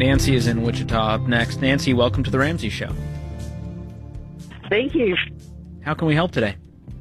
Nancy is in Wichita up next. Nancy, welcome to The Ramsey Show. Thank you. How can we help today?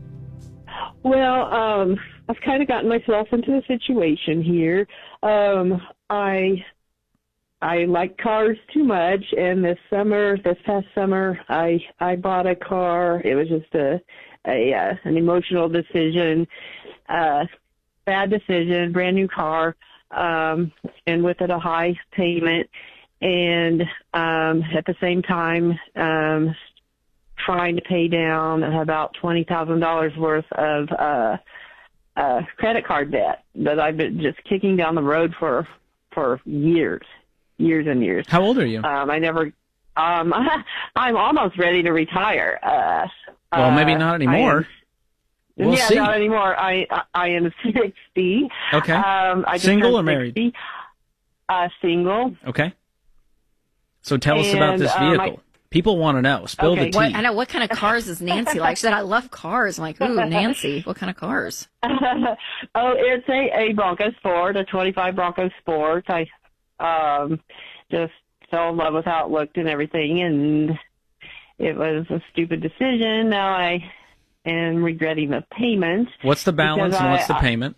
Well, I've kind of gotten myself into a situation here. I like cars too much, and this past summer, I bought a car. It was just an emotional decision, bad decision, brand new car, and with it a high payment, and at the same time, trying to pay down about $20,000 worth of credit card debt that I've been just kicking down the road for years and years. How old are you? I'm almost ready to retire. Well, maybe not anymore. We'll see. Not anymore. I am 60. Okay. Single or married? Single. Okay. So tell us about this vehicle. People want to know. Spill the tea. I know. What kind of cars is Nancy like? She said, I love cars. I'm like, ooh, Nancy, what kind of cars? It's a Bronco Sport, a 25 Bronco Sport. I just fell in love with how it looked and everything, and it was a stupid decision. Now I am regretting the payment. What's the balance and what's the payment?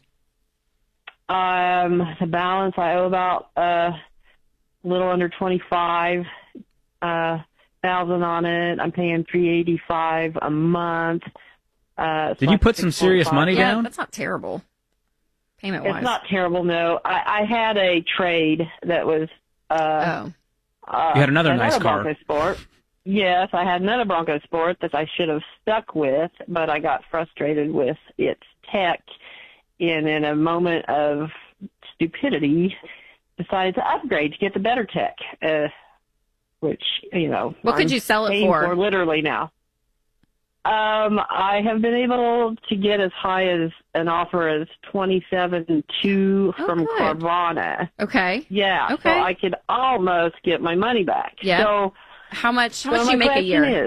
The balance, I owe about a little under 25,000 on it. I'm paying $385 a month. Did you put some serious money down? Yeah, that's not terrible. Payment-wise. It's not terrible, no. I had a trade that was... you had another nice car. Bronco Sport. Yes, I had another Bronco Sport that I should have stuck with, but I got frustrated with its tech, and in a moment of stupidity, decided to upgrade to get the better tech, which, what could you sell it for? Literally now. I have been able to get as high as an offer as $27,200 from Carvana. Okay. Yeah. Okay. So I could almost get my money back. Yeah. So how much do you make a year? Is,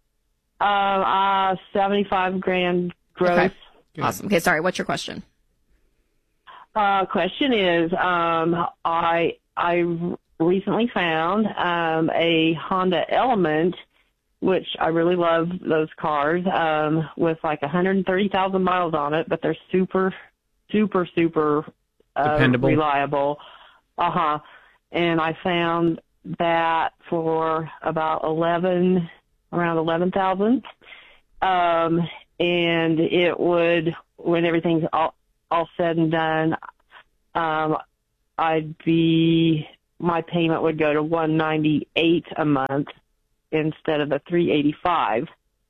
$75,000 gross. Okay. Awesome. Okay. Sorry. What's your question? Question is, I recently found a Honda Element, which I really love those cars, with like 130,000 miles on it, but they're super, super, super dependable, reliable. And I found that for about around 11,000. And it would, when everything's all said and done, my payment would go to $198 a month instead of the $385.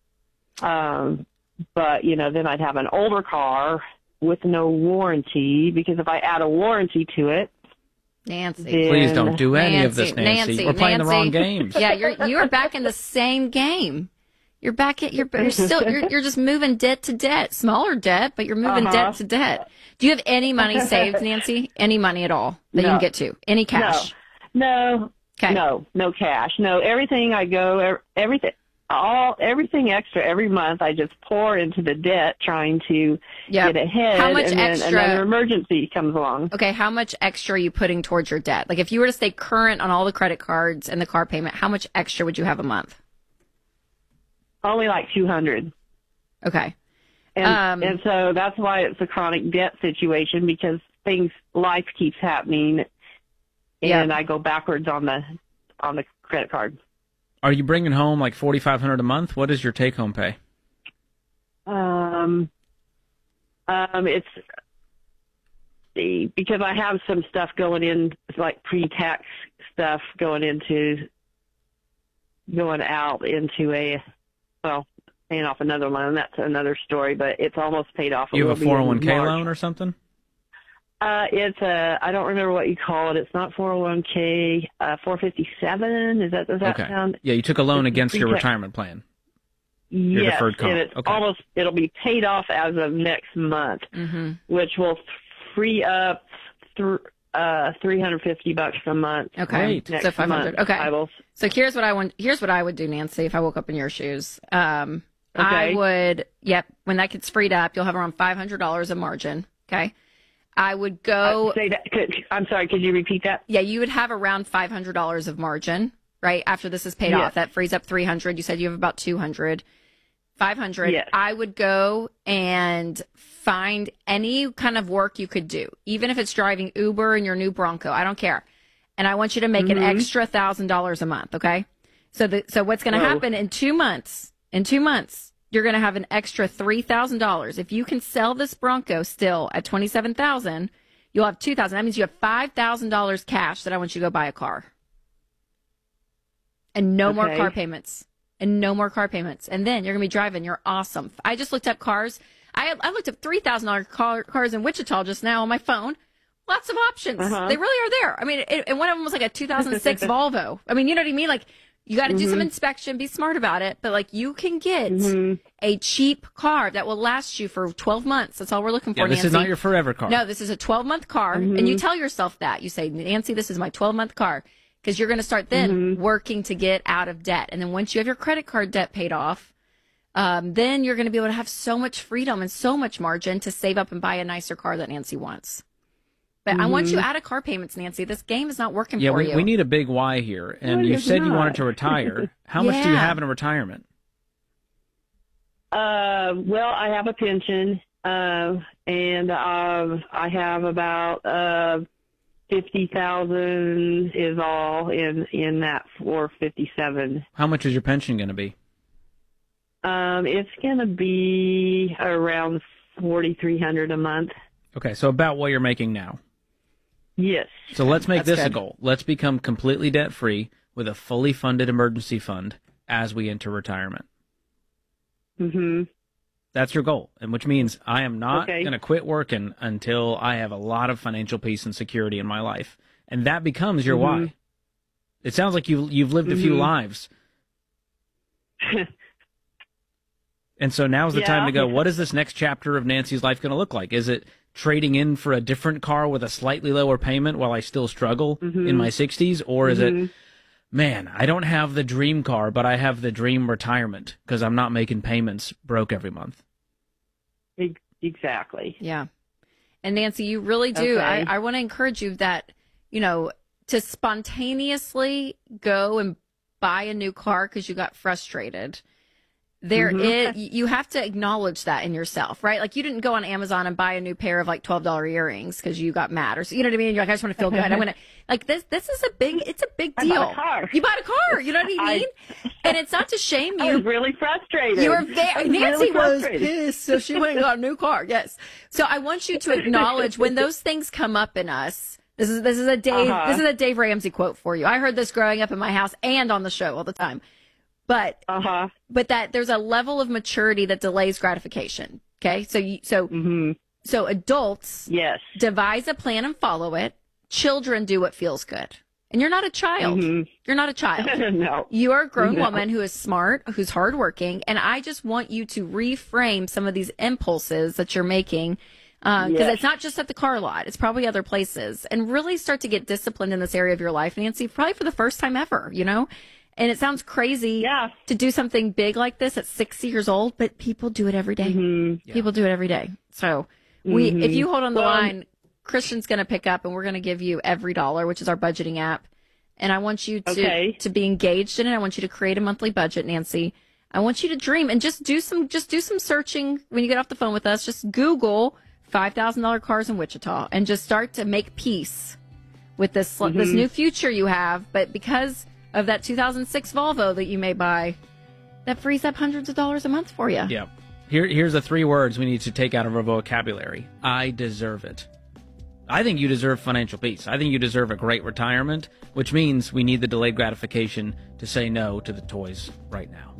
But then I'd have an older car with no warranty, because if I add a warranty to it, Nancy, please don't do any of this, Nancy. We're playing the wrong games. Yeah, you're back in the same game. You're back at you're just moving debt to debt, smaller debt, but you're moving debt to debt. Do you have any money saved, Nancy? Any money at all that you can get to? Any cash? No. Okay. No cash. No, everything everything extra every month I just pour into the debt, trying to get ahead. How much and extra? Then another emergency comes along. Okay, how much extra are you putting towards your debt? Like if you were to stay current on all the credit cards and the car payment, how much extra would you have a month? Only like $200. Okay. And so that's why it's a chronic debt situation, because life keeps happening, and I go backwards on the credit card. Are you bringing home like $4,500 a month? What is your take-home pay? It's because I have some stuff going in, like pre-tax stuff going out into paying off another loan. That's another story, but it's almost paid off. You have a 401k loan or something? It's I don't remember what you call it. It's not 401k, 457. Does that sound? Yeah, you took a loan against your retirement plan. Your Yes, deferred comp. And it's it'll be paid off as of next month, which will free up $350 a month. Okay, great. So $500. Okay. So here's what I would do, Nancy, if I woke up in your shoes. I would. When that gets freed up, you'll have around $500 of margin. Okay. I would go. Say that. I'm sorry. Could you repeat that? Yeah, you would have around $500 of margin, right? After this is paid off, that frees up $300. You said you have about $200. $500. Yes. I would go and find any kind of work you could do, even if it's driving Uber in your new Bronco. I don't care. And I want you to make an extra $1,000 a month. Okay. So what's going to happen in 2 months? In 2 months, you're going to have an extra $3,000. If you can sell this Bronco still at $27,000, you'll have $2,000. That means you have $5,000 cash that I want you to go buy a car. And no more car payments. And no more car payments. And then you're going to be driving. You're awesome. I just looked up cars. I looked up $3,000 cars in Wichita just now on my phone. Lots of options. They really are there. I mean, and one of them was like a 2006 Volvo. I mean, you know what I mean? Like, you got to do some inspection, be smart about it. But, like, you can get a cheap car that will last you for 12 months. That's all we're looking for, Nancy. This is not your forever car. No, this is a 12-month car. And you tell yourself that. You say, Nancy, this is my 12-month car. Because you're going to start then working to get out of debt. And then once you have your credit card debt paid off, then you're going to be able to have so much freedom and so much margin to save up and buy a nicer car that Nancy wants. But I want you out of car payments, Nancy. This game is not working for you. We need a big why here. And you said you wanted to retire. How much do you have in a retirement? Well, I have a pension, and I have about 50,000 is all in that 457. How much is your pension going to be? It's going to be around $4,300 a month. Okay, so about what you're making now. Yes. So let's make this a goal. Let's become completely debt-free with a fully funded emergency fund as we enter retirement. That's your goal, and which means I am not going to quit working until I have a lot of financial peace and security in my life. And that becomes your why. It sounds like you've lived a few lives. And so now's the time to go, what is this next chapter of Nancy's life going to look like? Is it trading in for a different car with a slightly lower payment while I still struggle in my 60s? Or is it, man, I don't have the dream car, but I have the dream retirement because I'm not making payments broke every month? Exactly. Yeah. And Nancy, you really do. I want to encourage you that, to spontaneously go and buy a new car because you got frustrated. You have to acknowledge that in yourself, right? Like, you didn't go on Amazon and buy a new pair of like $12 earrings because you got mad, or you know what I mean? You're like, I just want to feel good. I'm gonna like this. This is it's a big deal. I bought a car. You bought a car. You know what I mean? And it's not to shame you. I was really frustrated. You were Nancy was pissed, so she went and got a new car. Yes. So I want you to acknowledge when those things come up in us. This is a Dave Ramsey quote for you. I heard this growing up in my house and on the show all the time. But that there's a level of maturity that delays gratification. Okay, so adults devise a plan and follow it. Children do what feels good. And you're not a child. You're not a child. No. You are a grown woman who is smart, who's hardworking, and I just want you to reframe some of these impulses that you're making. Because it's not just at the car lot. It's probably other places. And really start to get disciplined in this area of your life, Nancy, probably for the first time ever, And it sounds crazy to do something big like this at 60 years old, but people do it every day. People do it every day. So if you hold on the line, Christian's going to pick up and we're going to give you Every Dollar, which is our budgeting app. And I want you to be engaged in it. I want you to create a monthly budget, Nancy. I want you to dream and just do some searching when you get off the phone with us. Just Google $5,000 cars in Wichita and just start to make peace with this new future you have. But because of that 2006 Volvo that you may buy, that frees up hundreds of dollars a month for you. Yeah. Here's the 3 words we need to take out of our vocabulary. I deserve it. I think you deserve financial peace. I think you deserve a great retirement, which means we need the delayed gratification to say no to the toys right now.